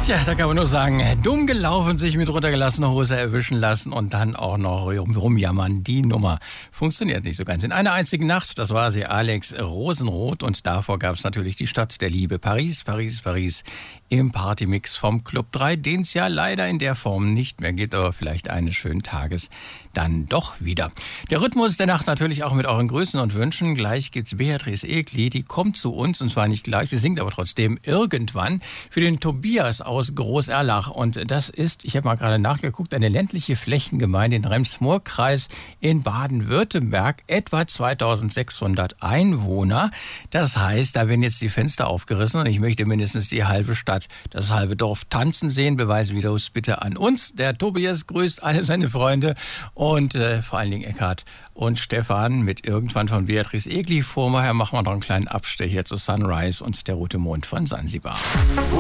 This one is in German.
Tja, da kann man nur sagen, dumm gelaufen, sich mit runtergelassener Hose erwischen lassen und dann auch noch rumjammern. Die Nummer funktioniert nicht so ganz. In einer einzigen Nacht, das war sie, Alex Rosenroth. Und davor gab es natürlich die Stadt der Liebe. Paris, Paris, Paris im Partymix vom Club 3, den es ja leider in der Form nicht mehr gibt, aber vielleicht eines schönen Tages dann doch wieder. Der Rhythmus der Nacht natürlich auch mit euren Grüßen und Wünschen. Gleich gibt's Beatrice Egli, die kommt zu uns, und zwar nicht gleich, sie singt aber trotzdem irgendwann für den Tobias aus Groß-Erlach. Und das ist, ich habe mal gerade nachgeguckt, eine ländliche Flächengemeinde in Rems-Murr-Kreis in Baden-Württemberg, etwa 2600 Einwohner. Das heißt, da werden jetzt die Fenster aufgerissen und ich möchte mindestens die halbe Stadt, das halbe Dorf tanzen sehen. Beweisvideos bitte an uns. Der Tobias grüßt alle seine Freunde und vor allen Dingen Eckhard und Stefan mit irgendwann von Beatrice Egli. Vorher machen wir noch einen kleinen Abstecher zu Sunrise und der rote Mond von Sansibar.